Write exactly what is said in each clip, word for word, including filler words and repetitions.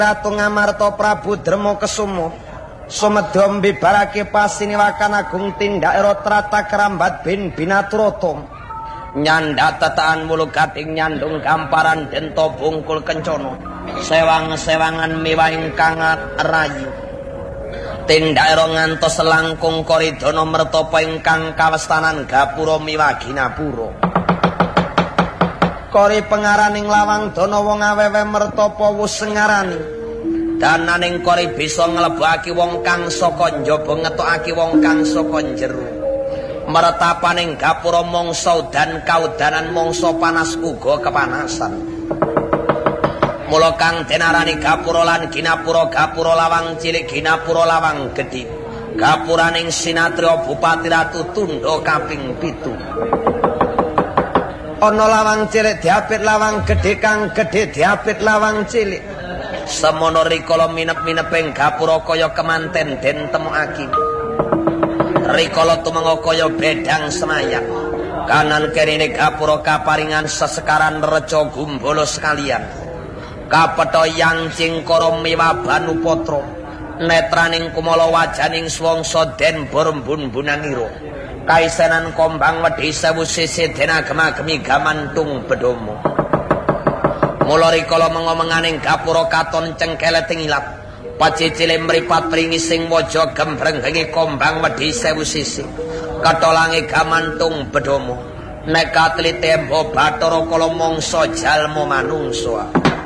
Ratu Ngamarta Prabu Drema Kesuma sumedya mbibarake pasiniwakan agung tindakira trata kerambat bin Binaturata nyandhat tetaan mulu gading nyandung gamparan denta bungkul kencana sewang-sewangan miwah ingkang rayi tindakira ngantos langkung koridana mertapa ingkang kawestanan gapura miwah ginapura kori pengaraning lawang dana wong awewe mertapa wus ngarani dananing kori bisa nglebokake wong kang saka njaba ngetokake wong kang saka njero mertapaning gapura mangsa udan kaudanan mangsa panas uga kepanasan mula kang denarani gapura lan ginapura gapura lawang cilik ginapura lawang gedhe gapuraning Sinatria Bupati Ratu Tundha kaping pitu ana lawang cilik diapit lawang gedhe kang gedhe diapit lawang cilik semono rikala minep-mineping gapura kaya kemanten den temokake rikala tumengga kaya bedang semayang kanan kirine gapura kaparingan sesekaran reca gumbala sekalian kapetha yang cingkara miwah Banupatra netraning kumala wajaning swangsa den borbun-bunanira kaisenan kombang wedhi sewu sisi den agem-agemi gamantung bedomo mula rikala mengomenganing gapura katon cengkelet ngilap pacicile mripat pringis sing waja gembrengenge kombang wedhi sewu sisi katolange gamantung bedomo nek katlite embo Bathara kala mangsa jalma manungsa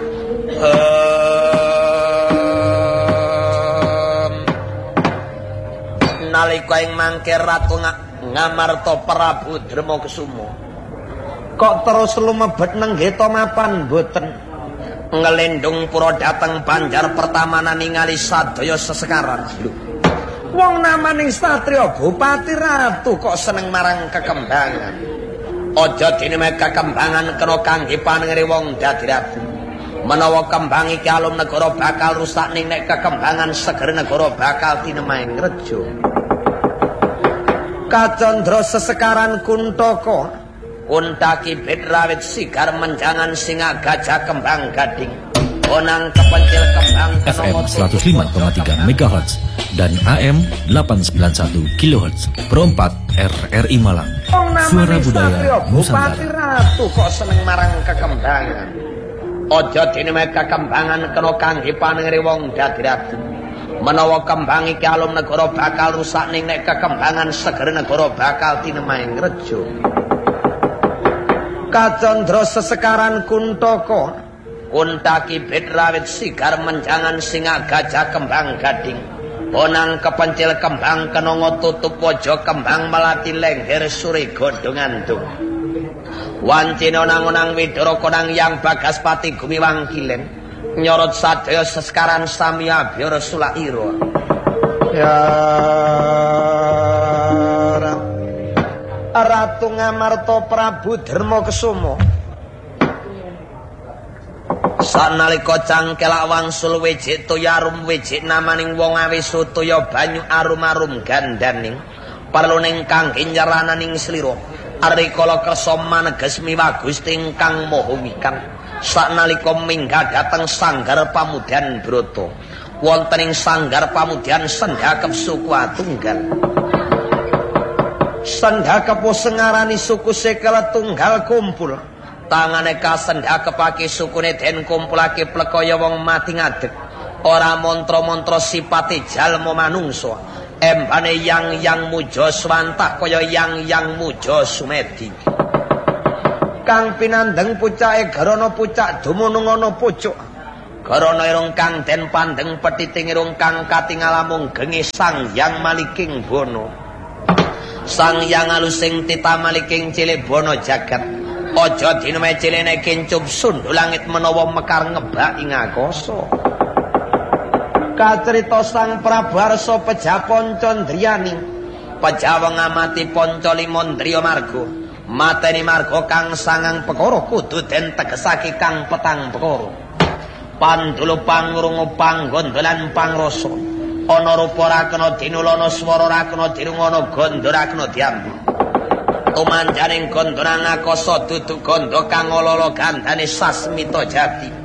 nalika ing mangke Ratu Ngamarta Prabu Drema Kesuma kok terus lumebet nenggeta mapan mboten ngelendung pura dateng Banjar Pertamanan ningali sadaya sesekaran lho wong namaning Satria Bupati Ratu kok seneng marang kekembangan aja dineme kekembangan kena kangge panengere wong dadi ratu menawa kembang iki alum negara bakal rusak ning nek kekembangan seger negara bakal tinemaing reja Kacandra sesekaran Kuntaka Kuntaki bedrawit sigar menjangan singa gajah kembang gading onang kepencil kembang F M seratus lima koma tiga megahertz dan A M delapan sembilan satu kilohertz perempat R R I Malang suara budaya Nusantara Ratu kok seneng marang kekembangan aja dineme kekembangan kena kangge panengere wong dadi ratu menawa kembang iki alum negara bakal rusak ning nek kekembangan seger negara bakal tinemaing reja Kacandra sesekaran Kuntaka Kuntaki bedrawit sigar menjangan singa gajah kembang gading onang kepencil kembang kenongo tutup waja kembang melati lengger suri godhongan dung wancina onang-onang widara konang yang Bagaspati gumiwang kilen nyorot sadaya sesekaran sami abyara sulaira ya Ratu Ngamarta Prabu Drema Kesuma sanalika cangkelak wangsul wijik toyarum wijik namaning wong awisu toya banyu arum-arum gandaning perluning kangge nyarananing slira arikala kersa maneges miwah Gusti ingkang Maha Wikan saknalika minggah dhateng sanggar pamudian Brata wonten ing sanggar pamudian sendhakep suku Atunggal sendhakep sengarani suku Sekala Tunggal kumpul tangane kasendhakepake sukune den kumpulake plekaya wong mati ngadeg ora mantra-mantra sipate jalma manungsa embane yang-yang muja swantah kaya yang-yang muja sumedi kang pinandeng pucake garana pucak dumunung ana pucuk garana irung kang den pandeng petiting irung kang katingal amung gengi Sang Hyang Maliking Bono Sang Hyang alusing tita maliking cilik bono jagat aja dineme cilene kincup sundhu langit menawa mekar ngebak ing akasa kacrita Sang Prabu Arsa pejapon Condriyani pejawa ngamati panca limandriya marga mateni marga kang sangang perkara kudu den tegesake kang petang perkara pandulu pangrungu panggondolan pangrasa ana rupa ra kena dinulana swara ra kena dirungana gandha ra kena diambu tumanjaning gandha akasa dudu gandha kang ala-ala gandane sasmita jati